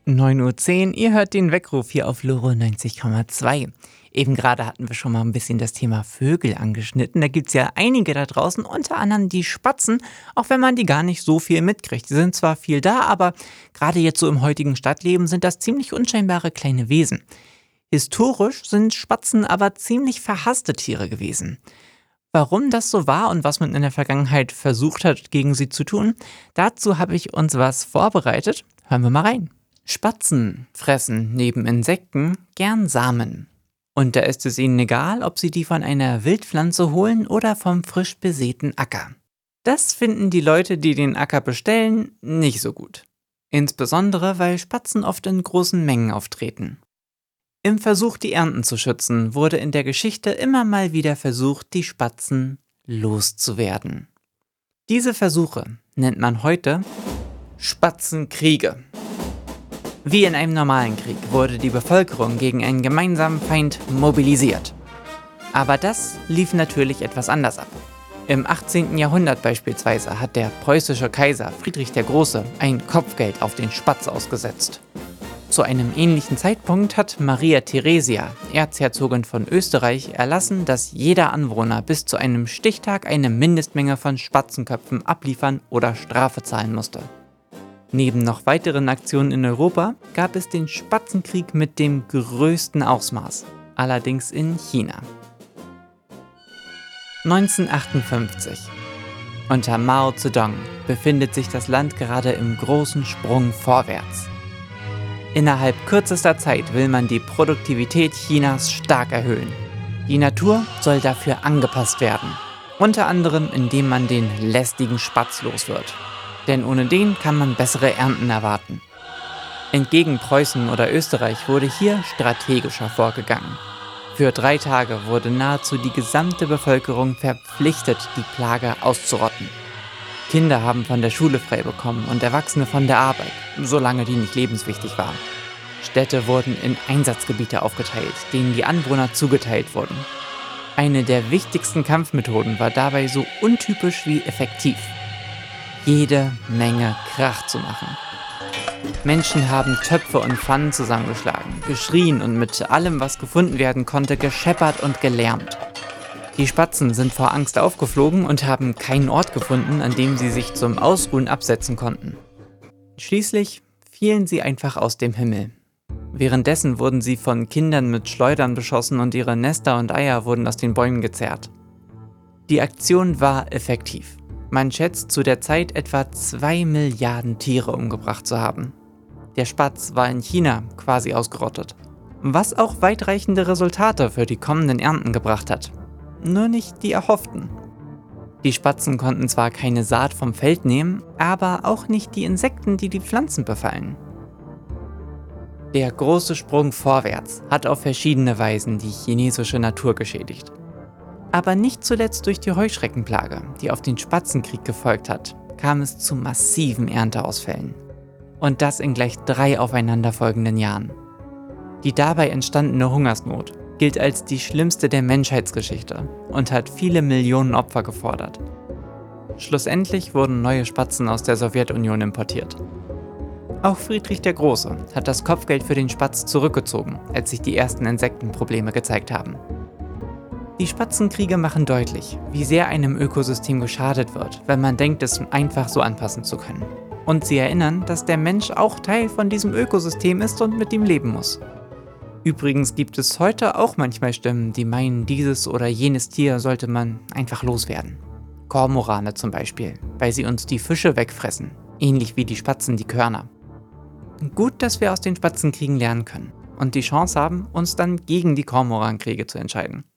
9:10 Uhr, ihr hört den Weckruf hier auf Loro 90,2. Eben gerade hatten wir schon mal ein bisschen das Thema Vögel angeschnitten. Da gibt's ja einige da draußen, unter anderem die Spatzen, auch wenn man die gar nicht so viel mitkriegt. Die sind zwar viel da, aber gerade jetzt so im heutigen Stadtleben sind das ziemlich unscheinbare kleine Wesen. Historisch sind Spatzen aber ziemlich verhasste Tiere gewesen. Warum das so war und was man in der Vergangenheit versucht hat, gegen sie zu tun, dazu habe ich uns was vorbereitet. Hören wir mal rein. Spatzen fressen neben Insekten gern Samen. Und da ist es ihnen egal, ob sie die von einer Wildpflanze holen oder vom frisch besäten Acker. Das finden die Leute, die den Acker bestellen, nicht so gut. Insbesondere, weil Spatzen oft in großen Mengen auftreten. Im Versuch, die Ernten zu schützen, wurde in der Geschichte immer mal wieder versucht, die Spatzen loszuwerden. Diese Versuche nennt man heute Spatzenkriege. Wie in einem normalen Krieg wurde die Bevölkerung gegen einen gemeinsamen Feind mobilisiert. Aber das lief natürlich etwas anders ab. Im 18. Jahrhundert beispielsweise hat der preußische Kaiser Friedrich der Große ein Kopfgeld auf den Spatz ausgesetzt. Zu einem ähnlichen Zeitpunkt hat Maria Theresia, Erzherzogin von Österreich, erlassen, dass jeder Anwohner bis zu einem Stichtag eine Mindestmenge von Spatzenköpfen abliefern oder Strafe zahlen musste. Neben noch weiteren Aktionen in Europa gab es den Spatzenkrieg mit dem größten Ausmaß, allerdings in China. 1958. Unter Mao Zedong befindet sich das Land gerade im großen Sprung vorwärts. Innerhalb kürzester Zeit will man die Produktivität Chinas stark erhöhen. Die Natur soll dafür angepasst werden, unter anderem indem man den lästigen Spatz los wird. Denn ohne den kann man bessere Ernten erwarten. Entgegen Preußen oder Österreich wurde hier strategischer vorgegangen. Für 3 Tage wurde nahezu die gesamte Bevölkerung verpflichtet, die Plage auszurotten. Kinder haben von der Schule frei bekommen und Erwachsene von der Arbeit, solange die nicht lebenswichtig war. Städte wurden in Einsatzgebiete aufgeteilt, denen die Anwohner zugeteilt wurden. Eine der wichtigsten Kampfmethoden war dabei so untypisch wie effektiv: jede Menge Krach zu machen. Menschen haben Töpfe und Pfannen zusammengeschlagen, geschrien und mit allem, was gefunden werden konnte, gescheppert und gelärmt. Die Spatzen sind vor Angst aufgeflogen und haben keinen Ort gefunden, an dem sie sich zum Ausruhen absetzen konnten. Schließlich fielen sie einfach aus dem Himmel. Währenddessen wurden sie von Kindern mit Schleudern beschossen und ihre Nester und Eier wurden aus den Bäumen gezerrt. Die Aktion war effektiv. Man schätzt zu der Zeit etwa 2 Milliarden Tiere umgebracht zu haben. Der Spatz war in China quasi ausgerottet, was auch weitreichende Resultate für die kommenden Ernten gebracht hat. Nur nicht die erhofften. Die Spatzen konnten zwar keine Saat vom Feld nehmen, aber auch nicht die Insekten, die die Pflanzen befallen. Der große Sprung vorwärts hat auf verschiedene Weisen die chinesische Natur geschädigt. Aber nicht zuletzt durch die Heuschreckenplage, die auf den Spatzenkrieg gefolgt hat, kam es zu massiven Ernteausfällen. Und das in gleich 3 aufeinanderfolgenden Jahren. Die dabei entstandene Hungersnot gilt als die schlimmste der Menschheitsgeschichte und hat viele Millionen Opfer gefordert. Schlussendlich wurden neue Spatzen aus der Sowjetunion importiert. Auch Friedrich der Große hat das Kopfgeld für den Spatz zurückgezogen, als sich die ersten Insektenprobleme gezeigt haben. Die Spatzenkriege machen deutlich, wie sehr einem Ökosystem geschadet wird, wenn man denkt, es einfach so anpassen zu können. Und sie erinnern, dass der Mensch auch Teil von diesem Ökosystem ist und mit ihm leben muss. Übrigens gibt es heute auch manchmal Stimmen, die meinen, dieses oder jenes Tier sollte man einfach loswerden. Kormorane zum Beispiel, weil sie uns die Fische wegfressen, ähnlich wie die Spatzen die Körner. Gut, dass wir aus den Spatzenkriegen lernen können und die Chance haben, uns dann gegen die Kormorankriege zu entscheiden.